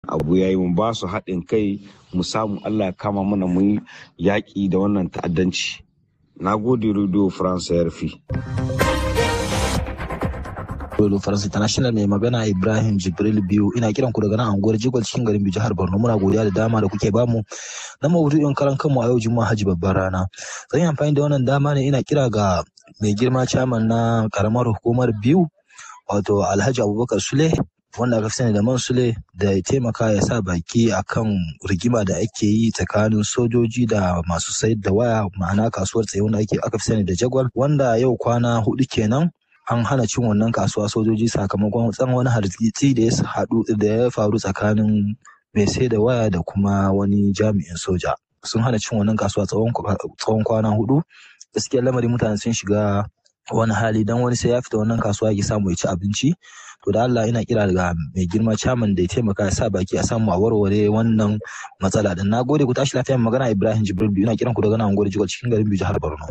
abu yayi mu ba su haɗin kai mu samu Allah ya kama mana mu yi yaƙi da wannan ta'addanci. Na gode Radio France RFI. Radio France International mai magana Ibrahim Jibril Biyu, ina kiran ku daga nan anguwar Jigwal cikin garin Biyu jihar Borno. Muna godiya da dama da kuke bamu na maudu'in karan kanmu a yau Juma'a Hajji babbar rana. Zan yi amfani da wannan dama ne ina kira ga mai girma chairman na karamar hukumar Biyu wato Alhaji Abubakar Sule wanda aka fi sani da Man Sule da ya taimaka ya sa baki akan rigima da ake yi tsakanin sojoji da masu sayar da waya, ma'ana kasuwar tsaye wanda aka fi sani da Jagwal, wanda yau kwana 4 kenan an hana cin wannan kasuwa sojoji sakamakon tsawon wani hargitsi da ya faru tsakanin mai sai da waya da kuma wani jami'in soja. Sun hana cin wannan kasuwa tsawon kwana 4. Gaskiya lamarin mutane sun shiga wani hali dan wani sai ya fita wannan kasuwa ya samu ya ci abinci. To da Allah ina kira daga mai girma chairman da ya taimaka ya sa baki a samu a warware wannan matsala din. Nagode, ku tashi lafiya. Magana Ibrahim Jibril Biyu, ina kiran ku daga nan Jigwal cikin garin Biyu jihar Borno.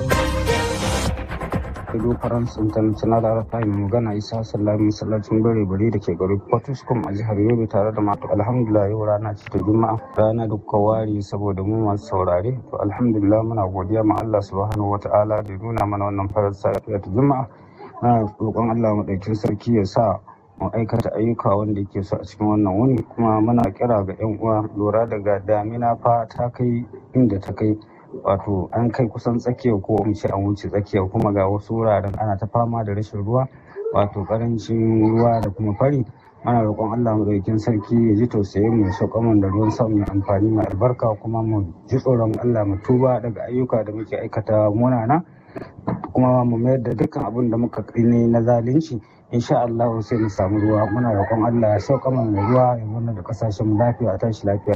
Radio France International RFI mai magana Isa Sallami masallacin bare da ke garin Potoskum a jihar Yobe tare da mata. Alhamdulillah yau rana ce ta Juma'a, rana da kuka ware saboda mu masu saurare. To alhamdulillah muna godiya ma Allah subhanahu wataala da nuna mana wannan farar safiya ta Juma'a. Na roƙon Allah madaukakin sarki ya sa mu aikata ayyuka wanda yake so a cikin wannan wuni, kuma muna kira ga 'yan uwa lura daga damina fa ta kai inda ta kai. Wato an kai kusan tsakiyar ko mu ce an wuce tsakiyar, kuma ga wasu wuraren ana ta fama da rashin ruwa, wato karancin ruwa da kuma fari. Ana roƙon Allah madaukakin sarki ya ji tausayin mu ya sauka mana da ruwan sama mai amfani mai albarka, kuma mu ji tsoron Allah mu tuba daga ayyuka da muke aikata munana, kuma mu mayar da dukkan abin da muka ne na zalunci. Insha Allah sai mu samu ruwa. Muna roƙon Allah ya sauka mana da ruwa ya mana da kasashen lafiya a tashi lafiya.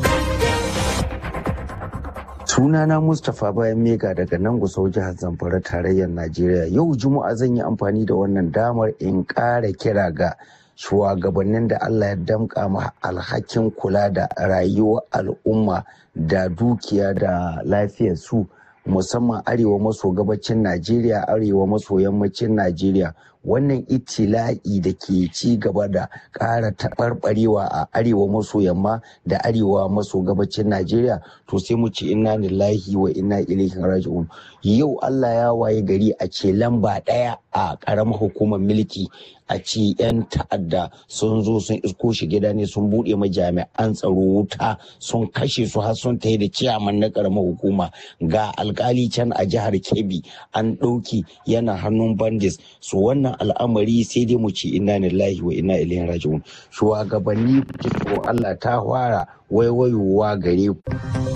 Sunana Mustapha Bayan Mega daga nan Gusau jihar Zamfara tarayyar Najeriya. Yau Juma'a zan yi amfani da wannan damar in ƙara kira ga shugabannin da Allah ya damƙa ma alhakin kula da rayuwar al'umma da dukiya da lafiyar su, musamman arewa maso gabacin Najeriya, arewa maso yammacin Najeriya. Wannan itila'i da ke ci gaba da ƙara taɓarɓarewa a arewa maso yamma da arewa maso gabacin Najeriya, to sai mu ce inna lillahi wa inna ilaihi raji'un. Yau Allah ya waye gari a ce lamba 1 a ƙaramar hukumar mulki, a ce 'yan ta'adda sun zo sun isko shi gida ne, sun buɗe ma jami'an tsaro wuta, sun kashe su har sun tayi da ciyaman na ƙaramar hukuma. Ga alƙali can a jihar Kebbi an ɗauki yana hannun bandits. So wannan al'amari sai dai mu ce inna lillahi wa inna ilaihi raji'un. Shugabanni ku so Allah ta fara waiwayowa gare ku.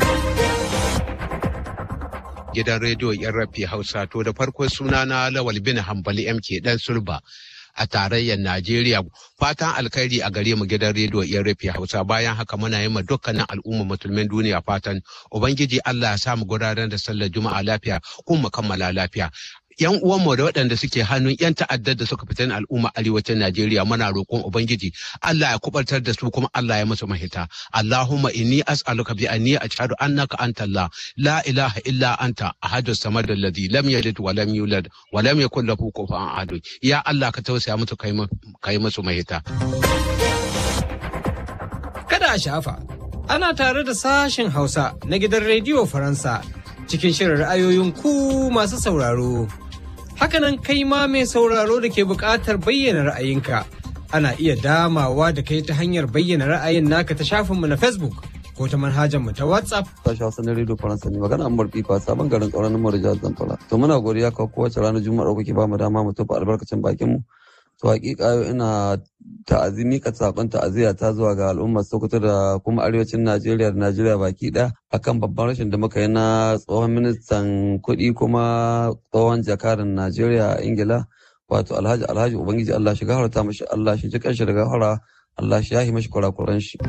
Gidan rediyo RFI Hausa, to da farko sunana Lawal bin Hambali MK dan Sulba a tarayyar Najeriya. Fatan alkhairi a gare mu gidan rediyo RFI Hausa. Bayan haka muna yi ma dukkanin al'umma musulmin duniya fatan Ubangiji Allah ya samu gudanar da sallar Juma'a lafiya kuma kammala lafiya. Yan uwanmu da waɗanda suke hannun yan ta'addar da suka fitan al'umma arewacin Najeriya, muna roƙon Ubangiji Allah ya kubartar da su kuma Allah ya musu mahita. Allahumma inni as'aluka bi anni ashhadu annaka antallah la ilaha illa anta ahadus samad alladhi lam yalid wa lam yulad wa lam yakul lahu kufuwan ahad. Ya Allah ka tausaya musu kai musu mahita. Kada a shafa, ana tare da sashen Hausa na gidan rediyo Faransa cikin shirin ra'ayoyin ku masu sauraro. Hakanan kai ma mai sauraro da ke buƙatar bayyana ra'ayinka, ana iya damawa da kai ta hanyar bayyana ra'ayin naka ta shafinmu na Facebook ko ta manhajar mu ta WhatsApp. Sashi Hausa na Radio Faransa ne magana Ammar Fifa sabon garin tsaron Namar Jihar Zamfara. To muna godiya ka kowace ranar Juma'a kuke ba mu dama mu tofa albarkacin bakin mu. To hakika yau ina mika sakon ta'aziyya ta zuwa ga al'ummar Sokoto da kuma arewacin Najeriya da Najeriya baki ɗaya akan babban rashin da muka yi na tsohon ministan kuɗi kuma tsohon jakadan Najeriya a Ingila, wato Alhaji Ubangiji Allah shi gafarta mashi, Allah shi ji kanshi da gafara, Allah shi yahi mashi kurakuran shi.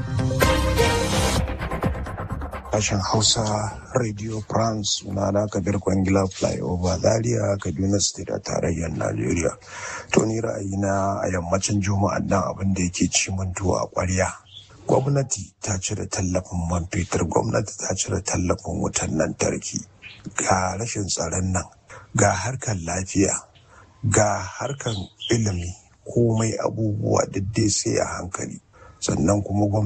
Sashen Hausa Radio France sunana Kabir Kwangila Flyover Zaria, Kaduna State a tarayyar Najeriya. To ni ra'ayina a yammacin Juma'a nan abin da yake ci mun tuwo a ƙwarya. Gwamnati ta cire tallafin man fetur, gwamnati ta cire tallafin wutan lantarki. Ga rashin tsaron nan, ga harkar lafiya, ga harkar ilimi, komai abubuwa duk dai sai a hankali. sannan kuma